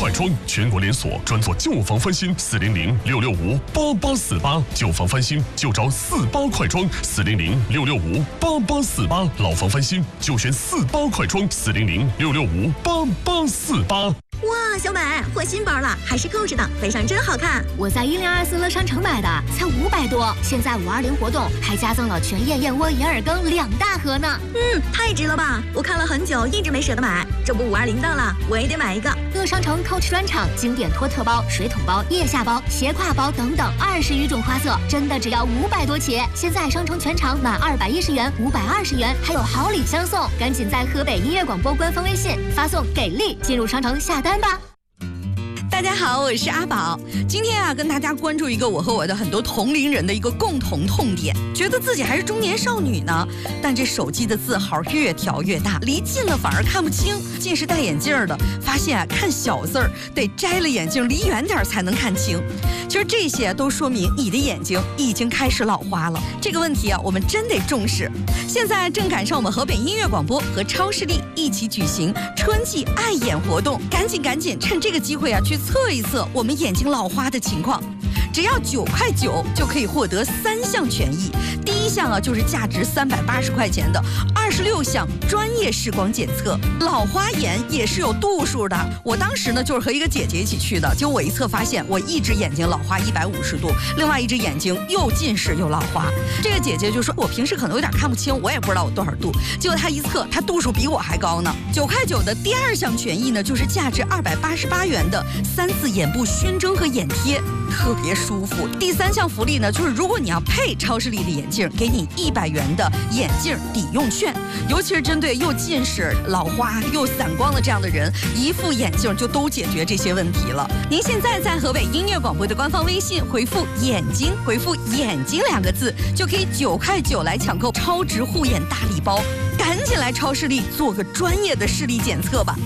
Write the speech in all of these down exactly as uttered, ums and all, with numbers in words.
快装全国连锁，专做旧房翻新，四零零六六五八八四八，旧房翻新就找四八快装，四零零六六五八八四八，老房翻新就选四八快装，四零零六六五八八四八。 哇，小美换新包了，还是购置的，背上真好看。 我在一零二四乐商城买的，才五百多。现在五二零活动还加赠了全燕燕窝银耳羹两大盒呢。 嗯，太值了吧！我看了很久，一直没舍得买。这不五二零到了，我也得买一个。 乐商城 Coach 专场，经典托特包、水桶包、腋下包、斜挎包等等二十余种花色，真的只要五百多起。现在商城全场满二百一十元，五百二十元，还有好礼相送。赶紧在河北音乐广播官方微信发送“给力”进入商城下单吧。 大家好，我是阿宝。今天啊，跟大家关注一个我和我的很多同龄人的一个共同痛点，觉得自己还是中年少女呢，但这手机的字号越调越大，离近了反而看不清。近视戴眼镜的发现啊，看小字儿得摘了眼镜离远点才能看清。其实这些都说明你的眼睛已经开始老花了。这个问题啊，我们真得重视。现在正赶上我们河北音乐广播和超视力一起举行春季爱眼活动，赶紧赶紧趁这个机会啊，去测一测我们眼睛老花的情况。只要九块九就可以获得三项权益。第一项啊，就是价值三百八十块钱的二十六项专业视光检测。老花眼也是有度数的。我当时呢，就是和一个姐姐一起去的，结果我一测发现，我一只眼睛老花一百五十度，另外一只眼睛又近视又老花。这个姐姐就说，我平时可能有点看不清，我也不知道我多少度。结果她一测，她度数比我还高呢。九块九的第二项权益呢，就是价值二百八十八元的三次眼部熏蒸和眼贴，特别舒服。第三项福利呢，就是如果你要配超视力的眼镜，给你一百元的眼镜抵用券。尤其是针对又近视、老花又散光的这样的人，一副眼镜就都解决这些问题了。您现在在河北音乐广播的官方微信回复“眼睛”，回复“眼睛”两个字，就可以九块九来抢购超值护眼大礼包。赶紧来超视力做个专业的视力检测吧。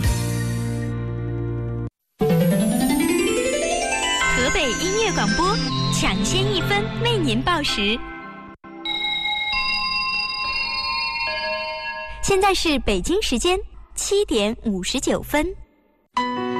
河北音乐广播抢先一分为您报时。现在是北京时间七点五十九分。